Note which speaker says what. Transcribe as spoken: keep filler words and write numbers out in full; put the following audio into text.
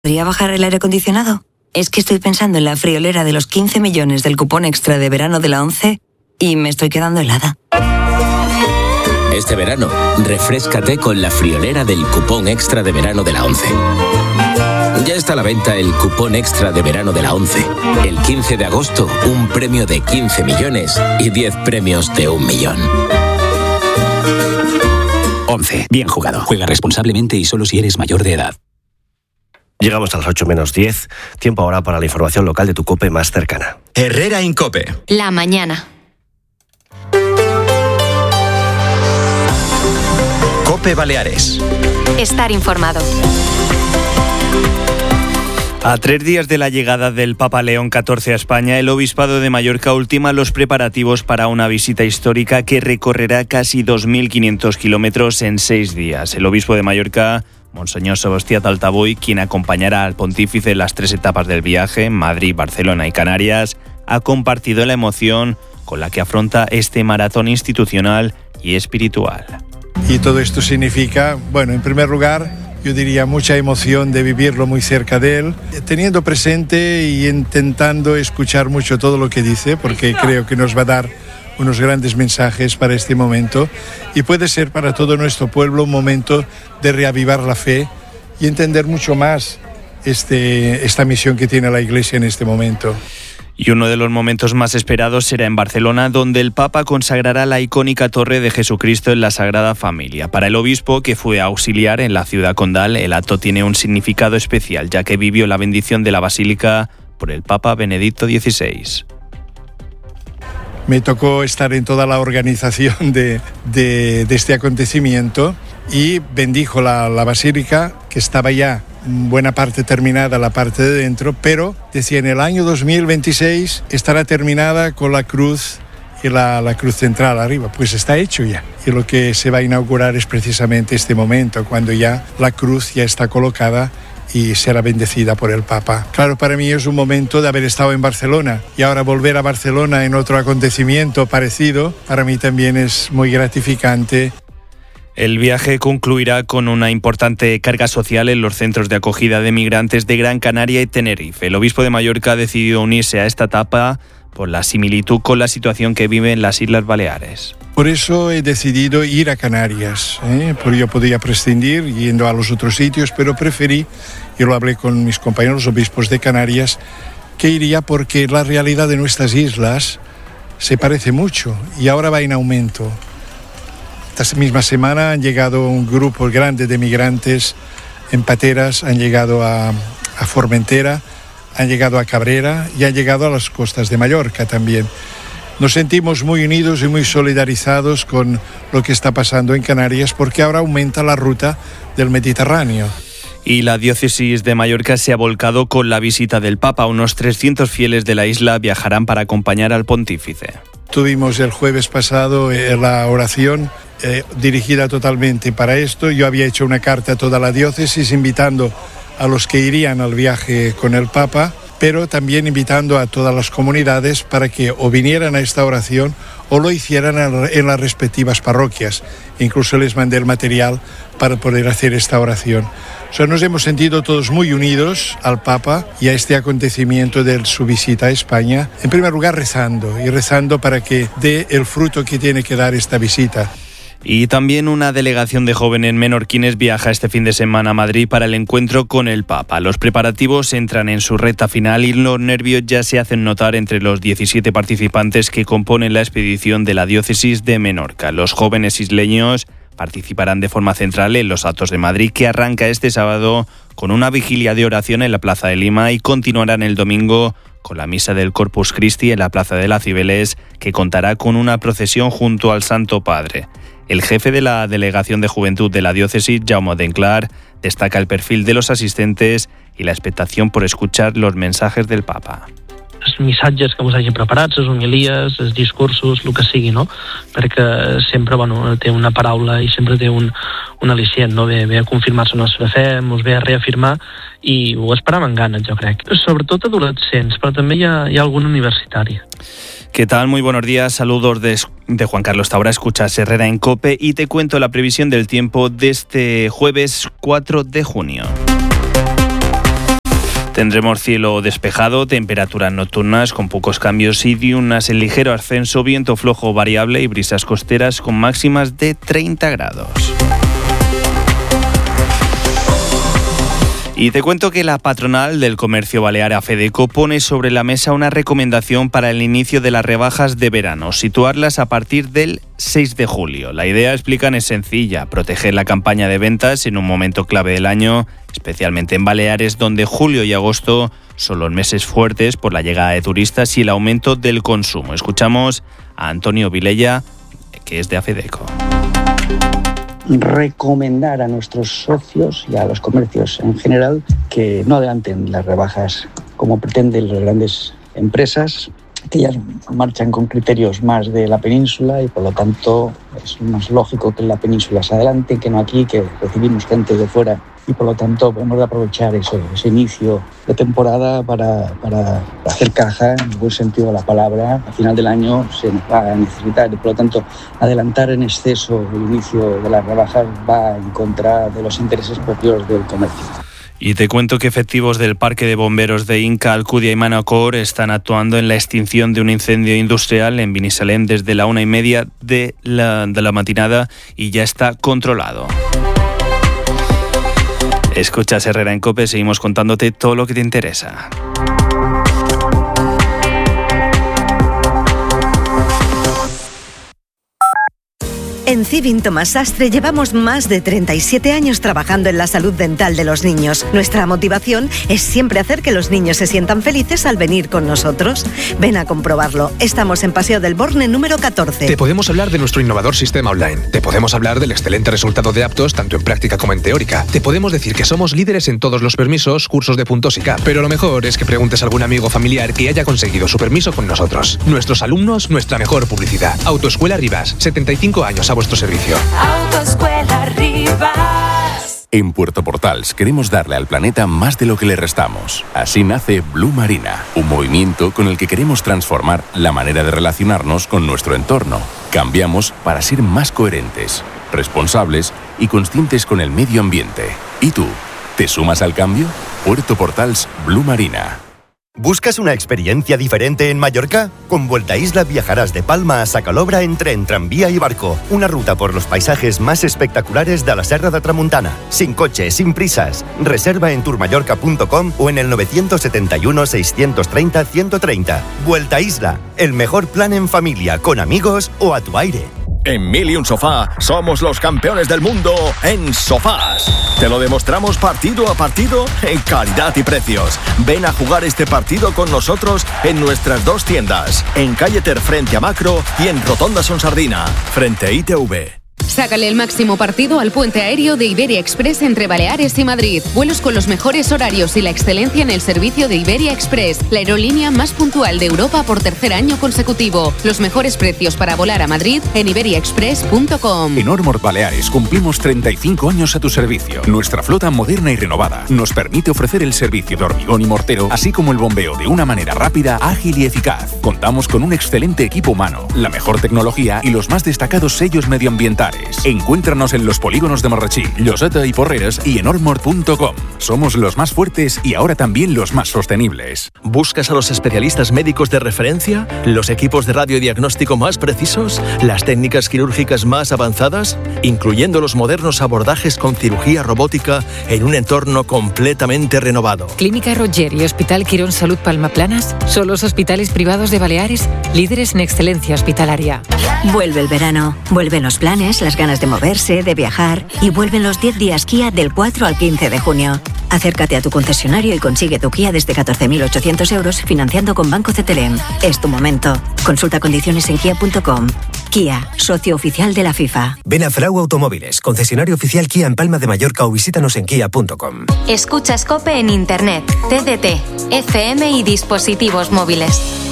Speaker 1: ¿Podría bajar el aire acondicionado? Es que estoy pensando en la friolera de los quince millones del cupón extra de verano de la ONCE y me estoy quedando helada.
Speaker 2: Este verano, refréscate con la friolera del cupón extra de verano de la ONCE. Ya está a la venta el cupón extra de verano de la ONCE. El quince de agosto, un premio de quince millones y diez premios de un millón.
Speaker 3: ONCE. Bien jugado. Juega responsablemente y solo si eres mayor de edad.
Speaker 4: Llegamos a las ocho menos diez. Tiempo ahora para la información local de tu COPE más cercana.
Speaker 5: Herrera Incope.
Speaker 6: La mañana.
Speaker 5: COPE Baleares.
Speaker 6: Estar informado.
Speaker 7: A tres días de la llegada del Papa León catorce a España, el Obispado de Mallorca ultima los preparativos para una visita histórica que recorrerá casi dos mil quinientos kilómetros en seis días. El obispo de Mallorca, Monseñor Sebastián Taltabuy, quien acompañará al pontífice en las tres etapas del viaje, Madrid, Barcelona y Canarias, ha compartido la emoción con la que afronta este maratón institucional y espiritual.
Speaker 8: Y todo esto significa, bueno, en primer lugar, yo diría mucha emoción de vivirlo muy cerca de él, teniendo presente y intentando escuchar mucho todo lo que dice, porque creo que nos va a dar unos grandes mensajes para este momento y puede ser para todo nuestro pueblo un momento de reavivar la fe y entender mucho más este, esta misión que tiene la Iglesia en este momento.
Speaker 7: Y uno de los momentos más esperados será en Barcelona, donde el Papa consagrará la icónica Torre de Jesucristo en la Sagrada Familia. Para el obispo, que fue auxiliar en la ciudad condal, el acto tiene un significado especial, ya que vivió la bendición de la Basílica por el Papa Benedicto dieciséis.
Speaker 8: Me tocó estar en toda la organización de, de, de este acontecimiento y bendijo la, la Basílica, que estaba ya buena parte terminada, la parte de dentro, pero decía en el año dos mil veintiséis estará terminada con la cruz y la, la cruz central arriba. Pues está hecho ya. Y lo que se va a inaugurar es precisamente este momento, cuando ya la cruz ya está colocada y será bendecida por el Papa. Claro, para mí es un momento de haber estado en Barcelona y ahora volver a Barcelona en otro acontecimiento parecido, para mí también es muy gratificante.
Speaker 7: El viaje concluirá con una importante carga social en los centros de acogida de migrantes de Gran Canaria y Tenerife. El obispo de Mallorca ha decidido unirse a esta etapa por la similitud con la situación que vive en las Islas Baleares.
Speaker 8: Por eso he decidido ir a Canarias, ¿eh? Porque yo podía prescindir yendo a los otros sitios, pero preferí, y lo hablé con mis compañeros obispos de Canarias, que iría porque la realidad de nuestras islas se parece mucho y ahora va en aumento. Esta misma semana han llegado un grupo grande de migrantes en pateras, han llegado a, a Formentera, han llegado a Cabrera y han llegado a las costas de Mallorca también. Nos sentimos muy unidos y muy solidarizados con lo que está pasando en Canarias porque ahora aumenta la ruta del Mediterráneo.
Speaker 7: Y la diócesis de Mallorca se ha volcado con la visita del Papa. Unos trescientos fieles de la isla viajarán para acompañar al pontífice.
Speaker 8: Tuvimos el jueves pasado eh, la oración eh, dirigida totalmente para esto. Yo había hecho una carta a toda la diócesis invitando a los que irían al viaje con el Papa, pero también invitando a todas las comunidades para que o vinieran a esta oración o lo hicieran en las respectivas parroquias. Incluso les mandé el material para poder hacer esta oración. O sea, nos hemos sentido todos muy unidos al Papa y a este acontecimiento de su visita a España. En primer lugar, rezando, y rezando para que dé el fruto que tiene que dar esta visita.
Speaker 7: Y también una delegación de jóvenes menorquines viaja este fin de semana a Madrid para el encuentro con el Papa. Los preparativos entran en su recta final y los nervios ya se hacen notar entre los diecisiete participantes que componen la expedición de la diócesis de Menorca. Los jóvenes isleños participarán de forma central en los actos de Madrid, que arranca este sábado con una vigilia de oración en la Plaza de Lima y continuarán el domingo con la misa del Corpus Christi en la Plaza de las Cibeles, que contará con una procesión junto al Santo Padre. El jefe de la Delegación de Juventud de la diócesis, Jaume Denclar, destaca el perfil de los asistentes y la expectación por escuchar los mensajes del Papa.
Speaker 9: Els missatges que vos hagi preparats, les homilies, els discursos, el que sigui, no? Perquè sempre, bueno, té una paraula i sempre té un, un al·licient, no? Ve, ve a confirmar la nostra fe, ens ve a reafirmar i ho esperam amb ganes, jo crec. Sobretot adolescents, però també hi ha, hi ha algun universitari.
Speaker 7: ¿Qué tal? Muy buenos días, saludos de, de Juan Carlos Taura, escuchas Herrera en COPE y te cuento la previsión del tiempo de este jueves cuatro de junio. Tendremos cielo despejado, temperaturas nocturnas con pocos cambios y diurnas en ligero ascenso, viento flojo variable y brisas costeras con máximas de treinta grados. Y te cuento que la patronal del comercio balear AFEDECO pone sobre la mesa una recomendación para el inicio de las rebajas de verano, situarlas a partir del seis de julio. La idea, explican, es sencilla: proteger la campaña de ventas en un momento clave del año, especialmente en Baleares, donde julio y agosto son los meses fuertes por la llegada de turistas y el aumento del consumo. Escuchamos a Antonio Vilella, que es de AFEDECO.
Speaker 10: Recomendar a nuestros socios y a los comercios en general que no adelanten las rebajas como pretenden las grandes empresas, que ya marchan con criterios más de la península y por lo tanto es más lógico que en la península se adelante que no aquí, que recibimos gente de fuera y por lo tanto hemos de aprovechar ese, ese inicio de temporada para, para hacer caja, en el buen sentido de la palabra. Al final del año se nos va a necesitar y por lo tanto adelantar en exceso el inicio de las rebajas va en contra de los intereses propios del comercio.
Speaker 7: Y te cuento que efectivos del Parque de Bomberos de Inca, Alcudia y Manacor están actuando en la extinción de un incendio industrial en Binissalem desde la una y media de la, de la matinada y ya está controlado. Escuchas Herrera en COPE, seguimos contándote todo lo que te interesa.
Speaker 11: En Civin Tomás Sastre llevamos más de treinta y siete años trabajando en la salud dental de los niños. Nuestra motivación es siempre hacer que los niños se sientan felices al venir con nosotros. Ven a comprobarlo. Estamos en Paseo del Borne número catorce.
Speaker 12: Te podemos hablar de nuestro innovador sistema online. Te podemos hablar del excelente resultado de aptos tanto en práctica como en teórica. Te podemos decir que somos líderes en todos los permisos, cursos de puntos y C A P. Pero lo mejor es que preguntes a algún amigo familiar que haya conseguido su permiso con nosotros. Nuestros alumnos, nuestra mejor publicidad. Autoescuela Rivas, setenta y cinco años a vuestro servicio.
Speaker 13: Autoescuela Rivas. En Puerto Portals queremos darle al planeta más de lo que le restamos. Así nace Blue Marina, un movimiento con el que queremos transformar la manera de relacionarnos con nuestro entorno. Cambiamos para ser más coherentes, responsables y conscientes con el medio ambiente. ¿Y tú? ¿Te sumas al cambio? Puerto Portals Blue Marina.
Speaker 14: ¿Buscas una experiencia diferente en Mallorca? Con Vuelta Isla viajarás de Palma a Sacalobra en tren, tranvía y barco. Una ruta por los paisajes más espectaculares de la Serra de Tramuntana. Sin coche, sin prisas. Reserva en tourmallorca punto com o en el nueve siete uno, seis tres cero, uno tres cero. Vuelta Isla, el mejor plan en familia, con amigos o a tu aire.
Speaker 15: En Mil y un Sofá somos los campeones del mundo en sofás. Te lo demostramos partido a partido en calidad y precios. Ven a jugar este partido con nosotros en nuestras dos tiendas, en Calle Ter frente a Macro y en Rotonda Son Sardina, frente a I T V.
Speaker 16: Sácale el máximo partido al puente aéreo de Iberia Express entre Baleares y Madrid. Vuelos con los mejores horarios y la excelencia en el servicio de Iberia Express, la aerolínea más puntual de Europa por tercer año consecutivo. Los mejores precios para volar a Madrid en iberia express punto com.
Speaker 13: En Ormor Baleares cumplimos treinta y cinco años a tu servicio. Nuestra flota moderna y renovada nos permite ofrecer el servicio de hormigón y mortero, así como el bombeo de una manera rápida, ágil y eficaz. Contamos con un excelente equipo humano, la mejor tecnología y los más destacados sellos medioambientales. Encuéntranos en los polígonos de Marrachí, Lloseta y Porreres y en ormor punto com. Somos los más fuertes y ahora también los más sostenibles.
Speaker 17: ¿Buscas a los especialistas médicos de referencia? ¿Los equipos de radiodiagnóstico más precisos? ¿Las técnicas quirúrgicas más avanzadas? Incluyendo los modernos abordajes con cirugía robótica en un entorno completamente renovado.
Speaker 18: Clínica Roger y Hospital Quirón Salud Palma Planas son los hospitales privados de Baleares, líderes en excelencia hospitalaria.
Speaker 19: Vuelve el verano, vuelven los planes, las ganas de moverse, de viajar y vuelven los diez días Kia del cuatro al quince de junio. Acércate a tu concesionario y consigue tu Kia desde catorce mil ochocientos euros financiando con Banco C T L M. Es tu momento. Consulta condiciones en kia punto com. Kia, socio oficial de la FIFA.
Speaker 20: Ven a Frau Automóviles, concesionario oficial Kia en Palma de Mallorca o visítanos en kia punto com.
Speaker 6: Escuchas COPE en Internet, T D T, F M y dispositivos móviles.